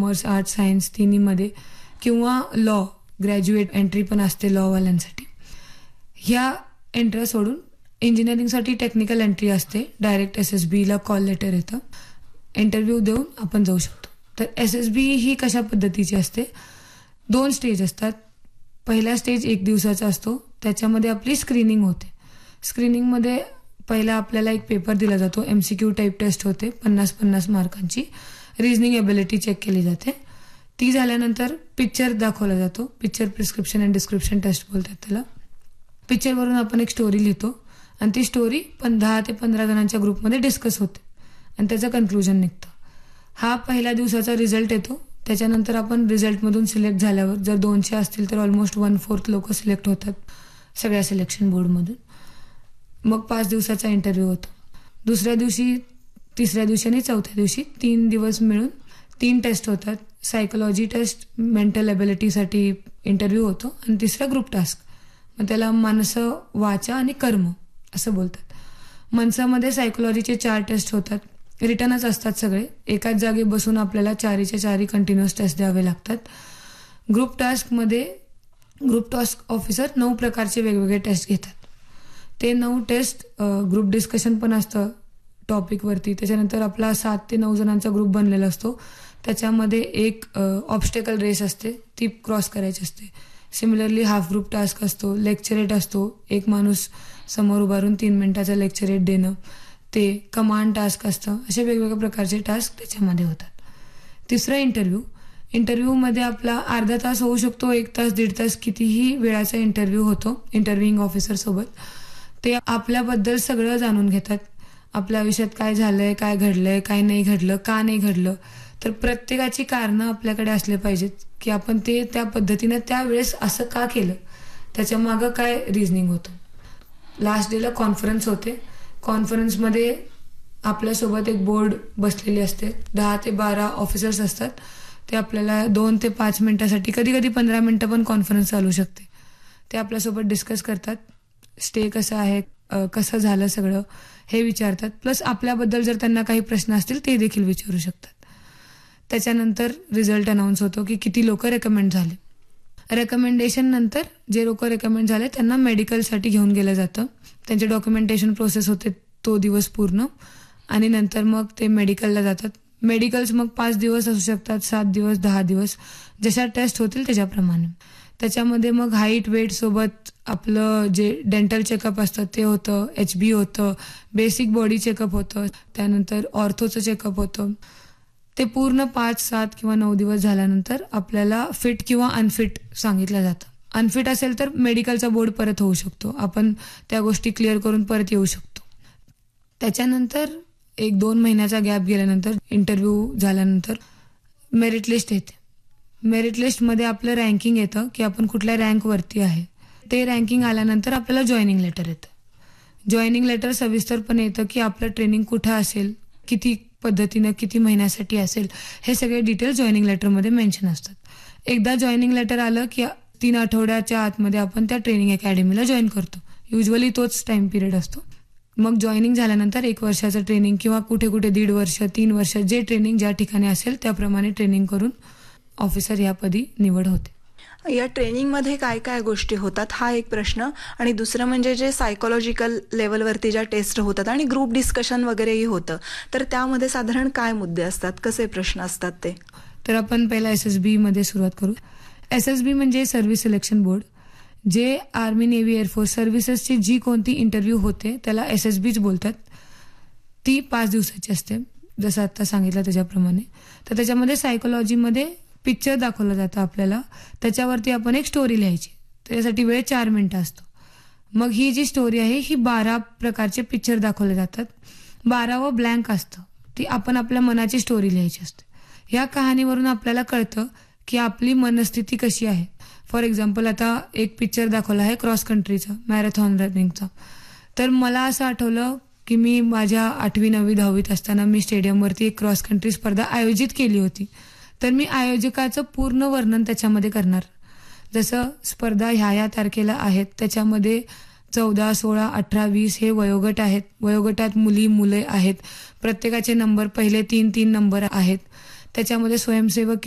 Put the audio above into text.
Commerce, arts, science तिन्हीमध्ये, किंवा law graduate entry पण असते लॉवाल्यांसाठी. ह्या एंट्र्या सोडून इंजिनिअरिंगसाठी टेक्निकल एंट्री असते. डायरेक्ट SSBला कॉल लेटर येतं, इंटरव्ह्यू देऊन आपण जाऊ शकतो. तर SSB ही कशा पद्धतीची असते, 2 स्टेज असतात. पहिला स्टेज 1 दिवसाचा असतो, त्याच्यामध्ये आपली स्क्रीनिंग होते. स्क्रीनिंगमध्ये पहिला आपल्याला एक पेपर दिला जातो, MCQ टाईप टेस्ट होते, 50-50 मार्कांची. रिजनिंग एबिलिटी चेक केली जाते. ती झाल्यानंतर पिक्चर दाखवला जातो. Picture prescription and description taste बोलतात त्याला. पिक्चरवरून आपण एक स्टोरी लिहितो आणि ती स्टोरी 10 ते 15 जणांच्या ग्रुपमध्ये डिस्कस होते आणि त्याचं कन्क्लुजन निघतं. हा पहिल्या दिवसाचा रिझल्ट येतो. त्याच्यानंतर आपण रिझल्टमधून सिलेक्ट झाल्यावर जर 200 असतील तर ऑलमोस्ट 1/4 लोक सिलेक्ट होतात सगळ्या सिलेक्शन बोर्डमधून. मग 5 दिवसाचा इंटरव्ह्यू होतो. दुसऱ्या दिवशी, तिसऱ्या दिवशी आणि चौथ्या दिवशी 3 दिवस मिळून 3 टेस्ट होतात. सायकोलॉजी टेस्ट, मेंटल एबिलिटीसाठी इंटरव्ह्यू होतो आणि तिसरा ग्रुप टास्क. मग त्याला मानसं, वाचा आणि कर्म असं बोलतात. मनसामध्ये सायकोलॉजीचे 4 टेस्ट होतात. रिटर्नच असतात सगळे. एकाच जागी बसून आपल्याला 4च्या 4 कंटिन्युअस टेस्ट द्यावे लागतात. ग्रुप टास्क ऑफिसर 9 प्रकारचे वेगवेगळे टेस्ट घेतात. ते 9 टेस्ट ग्रुप डिस्कशन पण असतं टॉपिकवरती. त्याच्यानंतर आपला 7 ते 9 जणांचा ग्रुप बनलेला असतो. त्याच्यामध्ये एक ऑब्स्टेकल रेस असते, ती क्रॉस करायची असते. सिमिलरली हाफ ग्रुप टास्क असतो, लेक्चरेट असतो, एक माणूस समोर उभारून 3 मिनिटाचा लेक्चरेट देणं, ते कमांड टास्क असतं. असे वेगवेगळ्या प्रकारचे टास्क त्याच्यामध्ये होतात. तिसरा इंटरव्ह्यूमध्ये आपला अर्धा तास होऊ शकतो, 1 तास, 1.5 तास, कितीही वेळाचा इंटरव्ह्यू होतो इंटरव्ह्यूइंग ऑफिसरसोबत. ते आपल्याबद्दल सगळं जाणून घेतात. आपल्या आयुष्यात काय झालंय, काय घडलंय, काय नाही घडलं, का नाही घडलं. तर प्रत्येकाची कारणं आपल्याकडे असले पाहिजेत की आपण ते त्या पद्धतीनं त्यावेळेस असं का केलं, त्याच्या मागं काय रिझनिंग होतं. लास्ट डेला कॉन्फरन्स होते. कॉन्फरन्समध्ये आपल्यासोबत एक बोर्ड बसलेली असते. 10 ते 12 ऑफिसर्स असतात. ते आपल्याला 2 ते 5 मिनिटासाठी, कधी कधी 15 मिनिटं पण कॉन्फरन्स चालू शकते. ते आपल्यासोबत डिस्कस करतात. स्टे कसं आहे, कसं झालं सगळं हे विचारतात. प्लस आपल्याबद्दल जर त्यांना काही प्रश्न असतील ते देखील विचारू शकतात. त्याच्यानंतर रिझल्ट अनाऊन्स होतो की किती लोक रेकमेंड झाले. रेकमेंडेशन नंतर जे लोक रेकमेंड झाले त्यांना मेडिकलसाठी घेऊन गेलं जातं. त्यांचे डॉक्युमेंटेशन प्रोसेस होते तो दिवस पूर्ण आणि नंतर मग ते मेडिकलला जातात. मेडिकल्स मग 5 दिवस असू शकतात, 7 दिवस, 10 दिवस, जशा टेस्ट होतील त्याच्याप्रमाणे. त्याच्यामध्ये मग हाईट, वेट सोबत आपलं जे डेंटल चेकअप असतं ते होतं, HB होतं, बेसिक बॉडी चेकअप होतं, त्यानंतर ऑर्थोचं चेकअप होतं. ते पूर्ण 5, 7 किंवा 9 दिवस झाल्यानंतर आपल्याला फिट किंवा अनफिट सांगितलं जातं. अनफिट असेल तर मेडिकलचा बोर्ड परत होऊ शकतो, आपण त्या गोष्टी क्लिअर करून परत येऊ शकतो. त्याच्यानंतर 1-2 महिन्याचा गॅप गेल्यानंतर, इंटरव्ह्यू झाल्यानंतर मेरिट लिस्ट येते. मेरिट लिस्टमध्ये आपलं रँकिंग येतं की आपण कुठल्या रँकवरती आहे. ते रँकिंग आल्यानंतर आपल्याला जॉईनिंग लेटर येतं. जॉईनिंग लेटर सविस्तरपणे येतं की आपलं ट्रेनिंग कुठं असेल, किती पद्धतीनं, किती महिन्यासाठी असेल, हे सगळे डिटेल जॉईनिंग लेटरमध्ये मेन्शन असतात. एकदा जॉईनिंग लेटर आलं की 3 आठवड्याच्या आतमध्ये आपण त्या ट्रेनिंग अकॅडमीला जॉईन करतो. युजली तोच टाइम पिरियड असतो. मग जॉईनिंग झाल्यानंतर 1 वर्षाचं ट्रेनिंग किंवा कुठे 1.5 वर्ष, 3 वर्ष, जे ट्रेनिंग ज्या ठिकाणी असेल त्याप्रमाणे ट्रेनिंग करून ऑफिसर या पदी निवड होते. या ट्रेनिंगमध्ये काय काय गोष्टी होतात हा एक प्रश्न, आणि दुसरं म्हणजे जे सायकोलॉजिकल लेवलवरती ज्या टेस्ट होतात आणि ग्रुप डिस्कशन वगैरेही होतं, तर त्यामध्ये साधारण काय मुद्दे असतात, कसे प्रश्न असतात ते? तर आपण पहिला SSB मध्ये सुरुवात करू. SSB म्हणजे सर्व्हिस सिलेक्शन बोर्ड. जे आर्मी, नेव्ही, एअरफोर्स सर्व्हिसेसची जी कोणती इंटरव्ह्यू होते त्याला SSBच बोलतात. ती 5 दिवसाची असते, जसं आता सांगितलं त्याच्याप्रमाणे. तर त्याच्यामध्ये सायकोलॉजीमध्ये पिक्चर दाखवलं जातं आपल्याला, त्याच्यावरती आपण एक स्टोरी लिहायची. त्याच्यासाठी वेळ 4 मिनिटं असतो. मग ही जी स्टोरी आहे ही 12 प्रकारचे पिक्चर दाखवले जातात. 12वं ब्लँक असतं, ती आपण आपल्या मनाची स्टोरी लिहायची असते. ह्या कहाणीवरून आपल्याला कळतं की आपली मनस्थिती कशी आहे. फॉर एक्झाम्पल, आता एक पिक्चर दाखवला आहे क्रॉस कंट्रीचा, मॅरेथॉन रनिंगचा. तर मला असं आठवलं की मी माझ्या 8वी, 9वी, 10वीत असताना मी स्टेडियमवरती एक क्रॉस कंट्री स्पर्धा आयोजित केली होती. तर मी आयोजकाचं पूर्ण वर्णन त्याच्यामध्ये करणार. जसं स्पर्धा ह्या तारखेला आहेत, त्याच्यामध्ये 14, 16, 18, 20 हे वयोगट आहेत. वयोगटात मुले आहेत. प्रत्येकाचे नंबर, पहिले 3 नंबर आहेत. त्याच्यामध्ये स्वयंसेवक